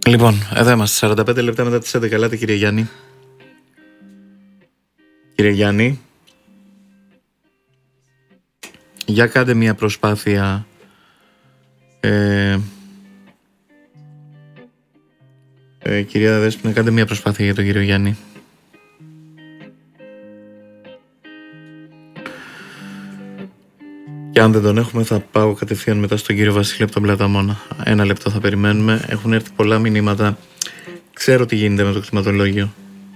Λοιπόν, εδώ είμαστε, 45 λεπτά μετά τις 11. Ελάτε, κύριε Γιάννη. Κύριε Γιάννη, για κάντε μια προσπάθεια κυρία Δέσποινα, κάντε μια προσπάθεια για τον κύριο Γιάννη. Και αν δεν τον έχουμε, θα πάω κατευθείαν μετά στον κύριο Βασίλη από τον Πλαταμόνα. 1 λεπτό θα περιμένουμε. Έχουν έρθει πολλά μηνύματα. Ξέρω τι γίνεται με το κτηματολόγιο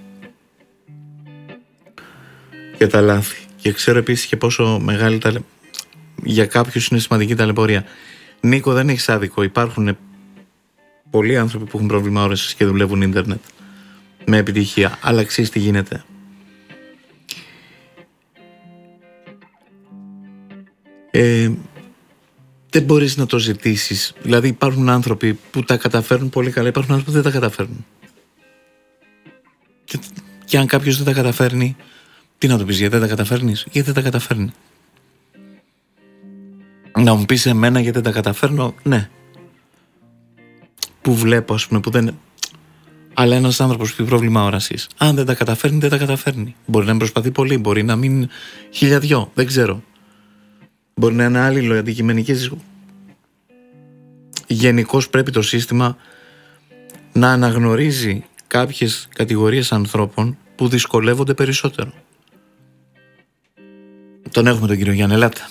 και τα λάθη. Και ξέρω επίσης και πόσο μεγάλη για κάποιους είναι σημαντική ταλαιπωρία. Νίκο, δεν έχεις άδικο. Υπάρχουν πολλοί άνθρωποι που έχουν πρόβλημα όρασης και δουλεύουν ίντερνετ με επιτυχία. Αλλά ξέρεις τι γίνεται. Δεν μπορείς να το ζητήσεις. Δηλαδή υπάρχουν άνθρωποι που τα καταφέρνουν πολύ καλά, υπάρχουν άνθρωποι που δεν τα καταφέρνουν. Και αν κάποιος δεν τα καταφέρνει, τι να του πεις, γιατί δεν τα καταφέρνεις? Γιατί δεν τα καταφέρνει. Να μου πεις εμένα γιατί δεν τα καταφέρνω? Ναι. Που βλέπω, ας πούμε, που δεν... Αλλά ένας άνθρωπος που έχει πρόβλημα όρασης, αν δεν τα καταφέρνει, δεν τα καταφέρνει. Μπορεί να προσπαθεί πολύ, μπορεί να μην 1002, δεν ξέρω. Μπορεί να είναι άλληλο αντικειμενικές. Γενικώς πρέπει το σύστημα να αναγνωρίζει κάποιες κατηγορίες ανθρώπων που δυσκολεύονται περισσότερο. Τον έχουμε τον κύριο Γιάννη, ελάτε.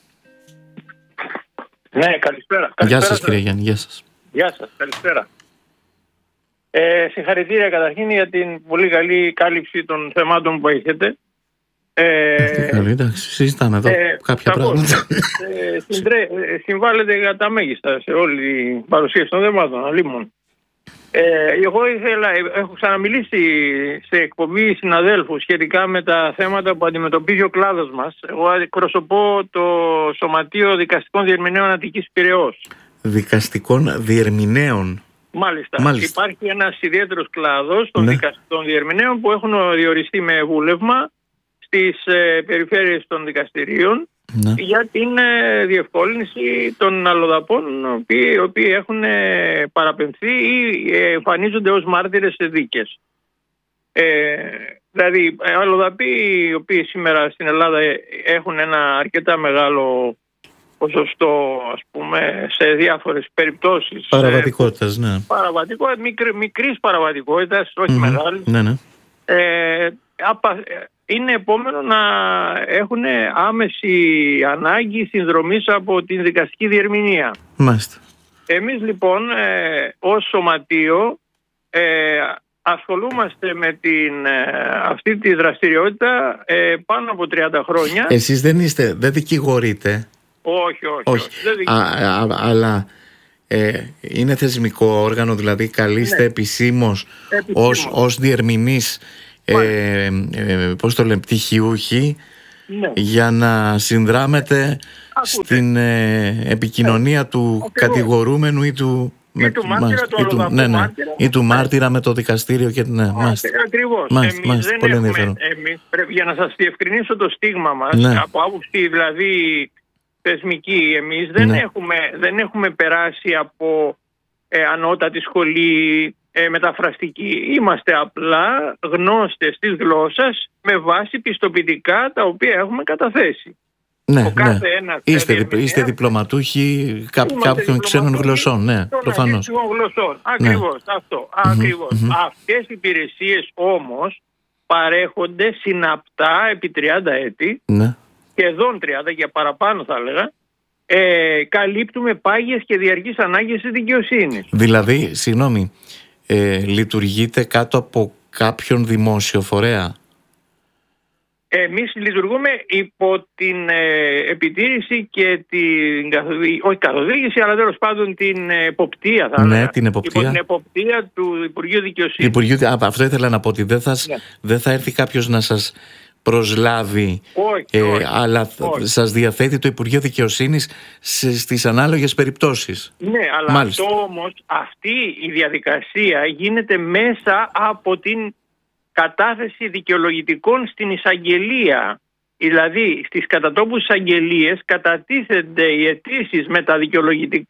Ναι, καλησπέρα. Γεια σας κύριε Γιάννη, γεια σας. Γεια σας, καλησπέρα. Συγχαρητήρια καταρχήν για την πολύ καλή κάλυψη των θεμάτων που έχετε. Εντάξει, συζητάμε εδώ κάποια πράγματα. Συμβάλλετε για τα μέγιστα σε όλη την παρουσίαση των θεμάτων, αλίμων. Εγώ έχω ξαναμιλήσει σε εκπομπή συναδέλφους σχετικά με τα θέματα που αντιμετωπίζει ο κλάδος μας. Εγώ εκπροσωπώ το Σωματείο Δικαστικών Διερμηνέων Αττικής Πειραιώς. Δικαστικών Διερμηνέων. Μάλιστα. Υπάρχει ένας ιδιαίτερος κλάδος των δικαστικών διερμηνέων που έχουν διοριστεί με βούλευμα στις περιφέρειες των δικαστηρίων για την διευκόλυνση των αλλοδαπών οι οποίοι έχουν παραπεμφθεί ή εμφανίζονται ως μάρτυρες σε δίκες. Δηλαδή αλλοδαποί οι οποίοι σήμερα στην Ελλάδα έχουν ένα αρκετά μεγάλο ποσοστό, ας πούμε, σε διάφορες περιπτώσεις παραβατικότητας, ναι. Μικρής παραβατικότητας, όχι μεγάλης. Ναι. Είναι επόμενο να έχουν άμεση ανάγκη συνδρομής από την δικαστική διερμηνία. Μάλιστα. Εμείς λοιπόν ως σωματείο ασχολούμαστε με αυτή τη δραστηριότητα πάνω από 30 χρόνια. Εσείς δεν δικηγορείτε? Όχι. Αλλά είναι θεσμικό όργανο, δηλαδή καλείστε επισήμως ως διερμηνείς, πώς το λένε, πτυχιούχοι, για να συνδράμετε στην επικοινωνία του κατηγορούμενου ή του μάρτυρα με το δικαστήριο και ακριβώς. Μάλιστα, πολύ ενδιαφέρον. Για να σας διευκρινίσω το στίγμα μας, από άποψη δηλαδή θεσμική, εμείς δεν έχουμε περάσει από ανώτατη σχολή μεταφραστική. Είμαστε απλά γνώστες της γλώσσας με βάση πιστοποιητικά τα οποία έχουμε καταθέσει. Είστε διπλωματούχοι κάποιων ξένων γλωσσών, προφανώς. Ακριβώς, αυτό. Αυτές οι υπηρεσίες όμως παρέχονται συναπτά επί 30 έτη, σχεδόν 30 και παραπάνω θα έλεγα. Καλύπτουμε πάγιες και διαρκείς ανάγκες της δικαιοσύνης. Δηλαδή, συγγνώμη, λειτουργείτε κάτω από κάποιον δημόσιο φορέα? Εμείς λειτουργούμε υπό την επιτήρηση και όχι καθοδήγηση, αλλά τέλος πάντων την εποπτεία, θα έλεγα. Την εποπτεία. Υπό την εποπτεία του Υπουργείου Δικαιοσύνης. Αυτό ήθελα να πω, ότι δεν θα έρθει κάποιος να σας προσλάβει, αλλά σας διαθέτει το Υπουργείο Δικαιοσύνης στις ανάλογες περιπτώσεις. Ναι, αλλά αυτό όμως, αυτή η διαδικασία γίνεται μέσα από την κατάθεση δικαιολογητικών στην εισαγγελία. Δηλαδή στις κατατόπους εισαγγελίες κατατίθενται οι αιτήσεις με τα δικαιολογητικά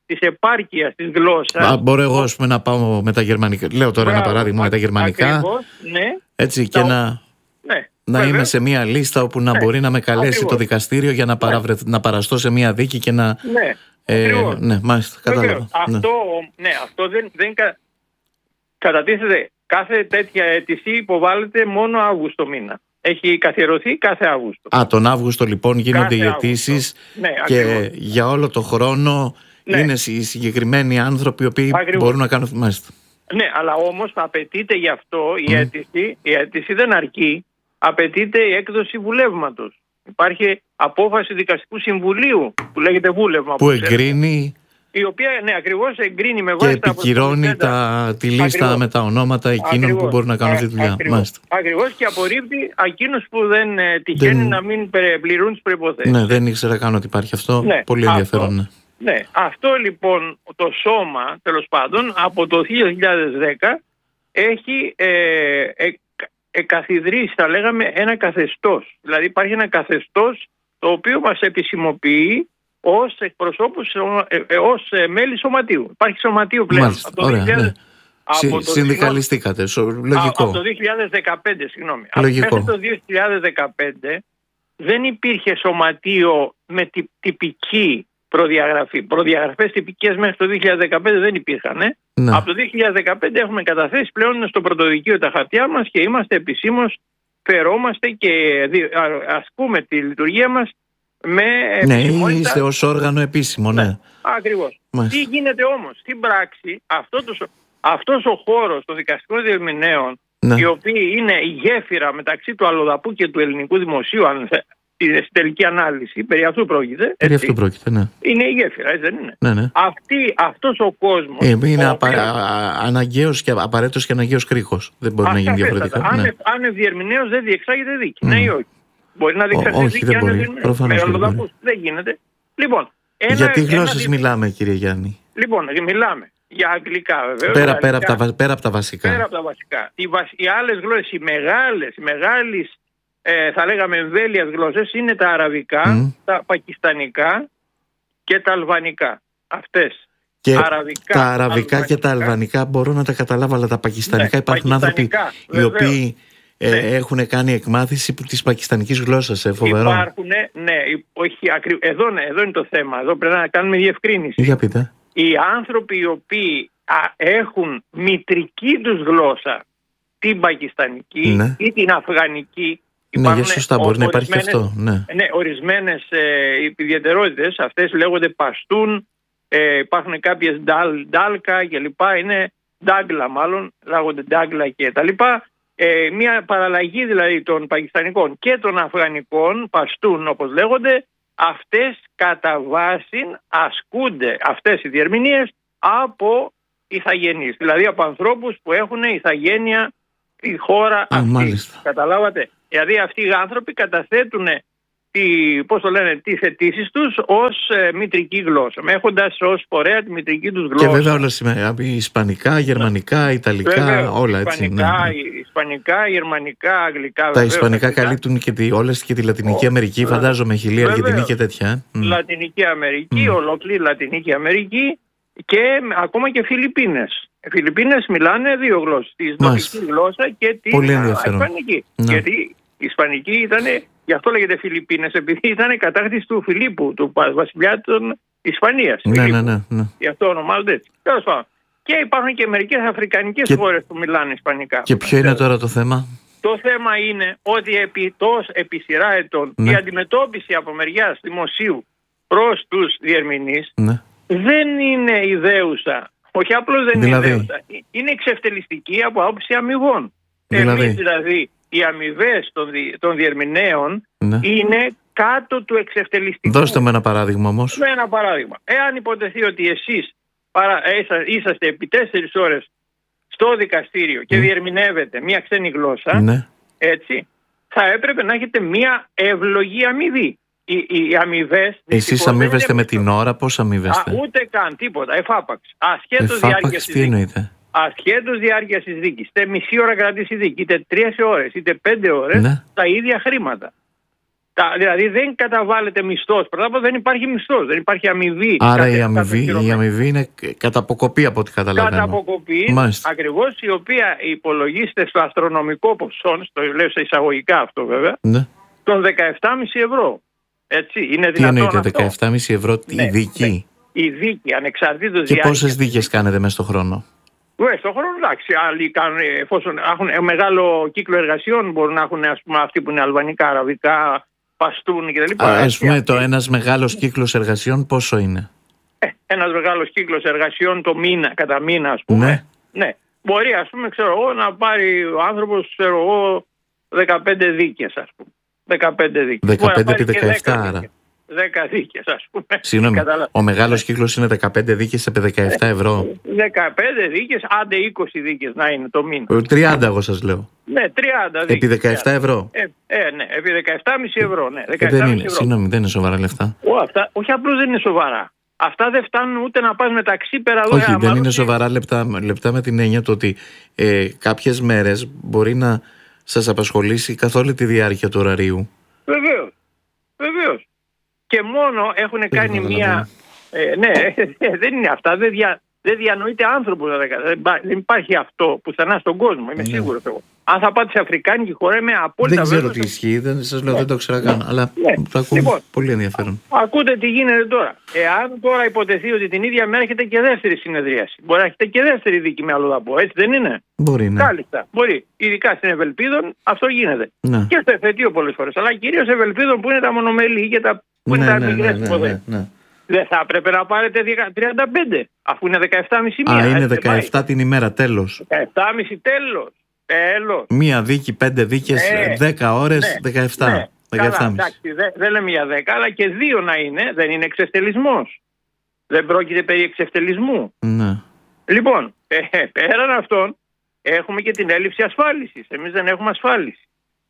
της επάρκειας της γλώσσας. Μπορώ εγώ να πάω με τα γερμανικά. Λέω τώρα ένα παράδειγμα με τα γερμανικά. Ακριβώς, ναι. Έτσι, και να είμαι σε μια λίστα όπου να μπορεί να με καλέσει το δικαστήριο για να παραστώ σε μια δίκη και να. Ναι, μάλιστα, κατάλαβα. Αυτό δεν κατατίθεται. Κάθε τέτοια αίτηση υποβάλλεται μόνο Αύγουστο μήνα. Έχει καθιερωθεί κάθε Αύγουστο. Τον Αύγουστο λοιπόν γίνονται οι αιτήσεις, και για όλο το χρόνο είναι οι συγκεκριμένοι άνθρωποι οι οποίοι μπορούν να κάνουν. Μάλιστα. Ναι, αλλά όμως απαιτείται γι' αυτό η αίτηση δεν αρκεί. Απαιτείται η έκδοση βουλεύματος. Υπάρχει απόφαση δικαστικού συμβουλίου που λέγεται βούλευμα. Που εγκρίνει. Η οποία ακριβώς εγκρίνει με βάση και επικυρώνει τη λίστα με τα ονόματα εκείνων που μπορούν να κάνουν αυτή τη δουλειά. Ακριβώς, και απορρίπτει εκείνους που δεν τυχαίνει να μην πληρούν τις προϋποθέσεις. Ναι, δεν ήξερα καν ότι υπάρχει αυτό. Πολύ ενδιαφέρον. Ναι, αυτό λοιπόν το σώμα, τέλος πάντων, από το 2010 έχει εκαθιδρύσει, θα λέγαμε, ένα καθεστώς. Δηλαδή υπάρχει ένα καθεστώς το οποίο μας επισημοποιεί ως εκπροσώπους, ως μέλη σωματείου. Υπάρχει σωματείο πλέον. Μάλιστα, ωραία, συνδικαλιστήκατε, λογικό. Από το 2015, συγγνώμη. Λογικό. Μέχρι το 2015 δεν υπήρχε σωματείο με τυπική προδιαγραφή. Προδιαγραφές τυπικές μέχρι το 2015 δεν υπήρχαν. Ναι. Από το 2015 έχουμε καταθέσει πλέον στο πρωτοδικείο τα χαρτιά μας και είμαστε επισήμως, φερόμαστε και ασκούμε τη λειτουργία μας με επισημότητα. Ναι, είστε ως όργανο επίσημο, ναι. Ακριβώς. Τι γίνεται όμως στην πράξη? Αυτός ο χώρος των δικαστικών διερμηνέων, οι οποίοι είναι η γέφυρα μεταξύ του αλλοδαπού και του ελληνικού δημοσίου, στην τελική ανάλυση, περί αυτού πρόκειται. Είναι η γέφυρα, έτσι δεν είναι? Ναι. Αυτός ο κόσμος. Είναι αναγκαίος και απαραίτητος και αναγκαίος κρίκος. Δεν μπορεί να γίνει διαφορετικά. Αν διερμηνέως δεν διεξάγεται δίκη. Ναι ή όχι? Μπορεί να διεξάγεται δίκη? Δεν μπορεί. Προφανώς δεν μπορεί. Δεν γίνεται. Λοιπόν, για τι γλώσσες μιλάμε, κύριε Γιάννη? Λοιπόν, μιλάμε για αγγλικά, βεβαίως. Πέρα από τα βασικά. Πέρα από τα βασικά. Οι άλλες γλώσσες, οι μεγάλες, θα λέγαμε εμβέλειας γλώσσες, είναι τα αραβικά, τα πακιστανικά και τα αλβανικά. Αυτές. Και τα αραβικά και τα αλβανικά μπορώ να τα καταλάβω, αλλά τα πακιστανικά υπάρχουν άνθρωποι οι οποίοι έχουν κάνει εκμάθηση της πακιστανικής γλώσσας. Φοβερό. Υπάρχουν, εδώ είναι το θέμα. Εδώ πρέπει να κάνουμε διευκρίνηση. Για πείτε. Οι άνθρωποι οι οποίοι έχουν μητρική τους γλώσσα την πακιστανική ή την αφγανική. Ναι, σωστά, μπορεί να υπάρχει και αυτό. Ναι, ορισμένες ιδιαιτερότητες, αυτές λέγονται παστούν, υπάρχουν κάποιες ντάλκα κλπ. Είναι ντάγκλα μάλλον, λέγονται ντάγκλα και τα λοιπά. Μια παραλλαγή δηλαδή των πακιστανικών και των αφγανικών, παστούν όπως λέγονται, αυτές κατά βάση ασκούνται αυτές οι διερμηνίες από ηθαγενείς, δηλαδή από ανθρώπους που έχουν ηθαγένεια στη χώρα αυτή. Καταλάβατε? Δηλαδή αυτοί οι άνθρωποι καταθέτουν τις αιτήσεις τους ως μητρική γλώσσα, έχοντας ως φορέα τη μητρική τους γλώσσα. Και βέβαια όλα ισπανικά, γερμανικά, ιταλικά, όλα έτσι. Ισπανικά, γερμανικά, αγγλικά. Τα ισπανικά καλύπτουν και όλες και τη Λατινική Αμερική, φαντάζομαι, Χιλή, Αργεντινή και τέτοια. Λατινική Αμερική, ολόκληρη Λατινική Αμερική και ακόμα και Φιλιππίνες. Οι Φιλιππίνες μιλάνε δύο γλώσσες, τη τοπική γλώσσα και την ισπανική. Γιατί η ισπανική ήταν, γι' αυτό λέγεται Φιλιππίνες, επειδή ήταν κατάκτηση του Φιλίππου, του βασιλιά των Ισπανίας. Ναι. Γι' αυτό ονομάζονται έτσι. Τέλος πάντων. Και υπάρχουν και μερικές αφρικανικές χώρες που μιλάνε ισπανικά. Και ποιο είναι τώρα το θέμα? Το θέμα είναι ότι επί σειρά ετών η αντιμετώπιση από μεριάς δημοσίου προς τους διερμηνείς δεν είναι ιδέουσα. Όχι απλώς δεν είναι ιδέουσα. Είναι εξευτελιστική από άποψη αμοιβών. Εμείς δηλαδή οι αμοιβές των διερμηνέων είναι κάτω του εξευτελιστικού. Δώστε με ένα παράδειγμα όμως. Με ένα παράδειγμα. Εάν υποτεθεί ότι εσείς είσαστε επί 4 ώρες στο δικαστήριο και διερμηνεύετε μια ξένη γλώσσα, έτσι, θα έπρεπε να έχετε μια εύλογη αμοιβή. Οι αμοιβές. Εσείς αμοιβέστε με την ώρα, πώς αμοιβέστε? Ούτε καν τίποτα. Εφάπαξ. Ασχέτως διάρκειας της δίκης. Είτε μισή ώρα κρατήσει η δίκη, είτε 3 ώρες, είτε 5 ώρες, τα ίδια χρήματα. Δηλαδή δεν καταβάλλεται μισθός. Πρώτα απ' όλα δεν υπάρχει μισθός, δεν υπάρχει αμοιβή. Άρα η αμοιβή είναι κατά αποκοπή από ό,τι καταλαβαίνω. Κατά αποκοπή, ακριβώς, η οποία υπολογίζεται στο αστρονομικό ποσό, στο λέω σε εισαγωγικά αυτό βέβαια, ναι, των 17,5 ευρώ. Έτσι, είναι τι εννοείται, 17,5 ευρώ η δίκη? Ναι. Η δίκη, ανεξαρτήτως διάρκειας. Και πόσες δίκες κάνετε μέσα στον χρόνο? Στον χρόνο, εντάξει, άλλοι κάνουν, εφόσον έχουν μεγάλο κύκλο εργασιών, μπορούν να έχουν, ας πούμε, αυτοί που είναι αλβανικά, αραβικά, παστούν κτλ. Ας πούμε, ένας μεγάλος κύκλος εργασιών πόσο είναι? Ένας μεγάλος κύκλος εργασιών κατά μήνα, ας πούμε. Ναι. Μπορεί, ας πούμε, ξέρω εγώ, να πάρει ο άνθρωπος, ξέρω εγώ, 15 δίκες, ας πούμε. 15 δίκες. 15 επί 17, άρα. 10 δίκες, ας πούμε. Συγγνώμη, ο μεγάλος κύκλος είναι 15 δίκες επί 17 ευρώ. 15 δίκες, άντε 20 δίκες να είναι το μήνα. 30 εγώ σας λέω. Ναι, 30 δίκες. Επί 17 ευρώ. Ναι, επί 17,5 ευρώ. Ναι, δεν είναι, συγγνώμη, δεν είναι σοβαρά λεφτά. Όχι απλώς δεν είναι σοβαρά. Αυτά δεν φτάνουν ούτε να πας μεταξύ πέρα εδώ. Όχι, δεν είναι σοβαρά λεπτά με την έννοια το ότι κάποιες μέρες μπορεί να σας απασχολήσει καθ' όλη τη διάρκεια του ωραρίου. Βεβαίως. Και μόνο έχουν κάνει μία... ναι, δεν είναι αυτά. Δεν διανοείται άνθρωπος. Δεν υπάρχει αυτό πουθενά στον κόσμο. Είμαι σίγουρος εγώ. Αν θα πάτε σε αφρικάνικη χώρα, είμαι απόλυτα βέβαιος. Δεν ξέρω τι ισχύει. Σας λέω, δεν το ξέρω καν. Αλλά το ακούω, λοιπόν, πολύ ενδιαφέρον. Ακούτε τι γίνεται τώρα. Εάν τώρα υποτεθεί ότι την ίδια μέρα έχετε και δεύτερη συνεδρίαση, μπορεί να έχετε και δεύτερη δίκη, με άλλο να πω. Έτσι δεν είναι? Μπορεί, ναι. Κάλλιστα. Μπορεί. Ειδικά στην Ευελπίδων αυτό γίνεται. Ναι. Και στο Εφετείο πολλές φορές. Αλλά κυρίως Ευελπίδων που είναι τα μονομελή και τα μικρές υποδομές. Δεν θα έπρεπε να πάρετε 35, αφού είναι 17,5 μία. Είναι 17 την ημέρα, τέλος. 17,5 τέλος. Μία δίκη, 5 δίκες, 10 ώρες, 17. Ναι. Καλά, εντάξει, δεν λέμε για 10, αλλά και 2 να είναι, δεν είναι εξευτελισμός. Δεν πρόκειται περί εξευτελισμού. Ναι. Λοιπόν, πέραν αυτών, έχουμε και την έλλειψη ασφάλισης. Εμείς δεν έχουμε ασφάλιση.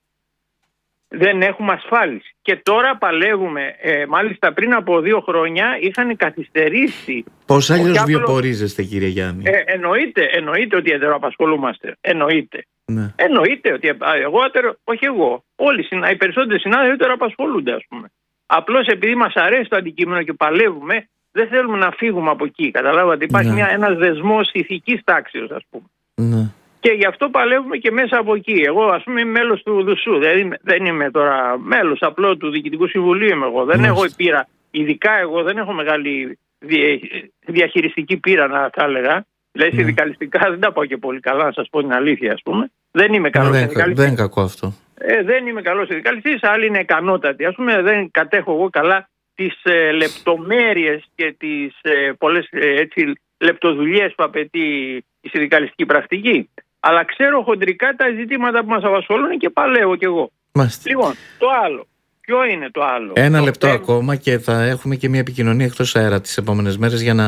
Δεν έχουμε ασφάλιση. Και τώρα παλεύουμε, μάλιστα πριν από 2 χρόνια είχαν καθυστερήσει. Πώς αλλιώς βιοπορίζεστε, κύριε Γιάννη? Εννοείται ότι εντεροαπασχολούμαστε. Εννοείται. Ναι. Εννοείται ότι όχι εγώ. Όλοι οι περισσότεροι συνάδελφοι εντεροαπασχολούνται, ας πούμε. Απλώς επειδή μας αρέσει το αντικείμενο και παλεύουμε, δεν θέλουμε να φύγουμε από εκεί. Καταλάβατε, υπάρχει ένας δεσμός ηθικής τάξης, ας πούμε. Ναι. Και γι' αυτό παλεύουμε και μέσα από εκεί. Εγώ, ας πούμε, είμαι μέλος του ΔΟΥΣΟΥ. Δεν είμαι τώρα μέλος απλό του Διοικητικού Συμβουλίου. Είμαι εγώ. Δεν έχω πείρα. Ειδικά εγώ δεν έχω μεγάλη διαχειριστική πείρα, να τα έλεγα. Δηλαδή, συνδικαλιστικά δεν τα πάω και πολύ καλά, να σας πω την αλήθεια, ας πούμε. Δεν είμαι καλός συνδικαλιστής. Δεν είναι κακό αυτό. Δεν είμαι καλός συνδικαλιστής. Άλλοι είναι ικανότατοι. Ας πούμε, δεν κατέχω εγώ καλά τις λεπτομέρειες και τις πολλές λεπτοδουλειές που απαιτεί η συνδικαλιστική πρακτική. Αλλά ξέρω χοντρικά τα ζητήματα που μας απασχολούν και παλεύω κι εγώ. Μάλιστα. Λοιπόν, το άλλο. Ποιο είναι το άλλο? Ένα λεπτό ακόμα και θα έχουμε και μια επικοινωνία εκτός αέρα τις επόμενες μέρες για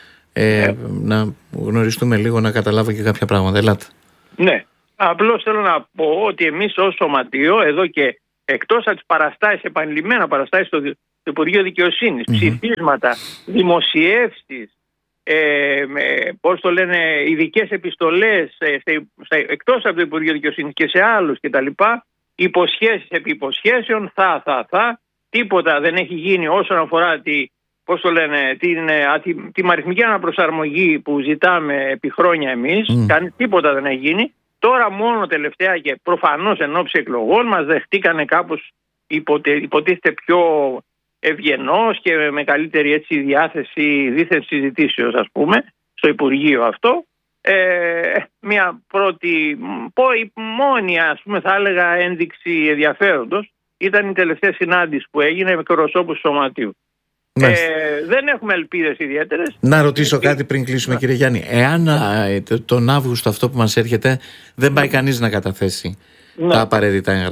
να γνωριστούμε λίγο, να καταλάβω και κάποια πράγματα. Ελάτε. Ναι. Απλώς θέλω να πω ότι εμείς ως σωματείο, εδώ και εκτός από τις παραστάσεις, επανειλημμένα παραστάσεις στο Υπουργείο Δικαιοσύνης, ψηφίσματα, δημοσιεύσεις, πώς το λένε, ειδικές επιστολές εκτός από το Υπουργείο Δικαιοσύνης και σε άλλους κτλ. Υποσχέσεις επί υποσχέσεων, τίποτα δεν έχει γίνει όσον αφορά την αριθμική αναπροσαρμογή που ζητάμε επί χρόνια εμείς. Τίποτα δεν έχει γίνει. Τώρα μόνο τελευταία και προφανώς εν ώψη εκλογών μας δεχτήκανε κάπως, υποτίθεται πιο ευγενός και με καλύτερη διάθεση δίθεν συζητήσεως, ας πούμε, στο Υπουργείο αυτό. Μια πρώτη, μόνη, ας πούμε, θα έλεγα ένδειξη ενδιαφέροντος ήταν η τελευταία συνάντηση που έγινε με προσώπους του σωματείου. Δεν έχουμε ελπίδες ιδιαίτερες. Να ρωτήσω κάτι πριν κλείσουμε, κύριε Γιάννη. Εάν τον Αύγουστο αυτό που μας έρχεται δεν πάει κανείς να καταθέσει τα απαραίτητα έγγραφα,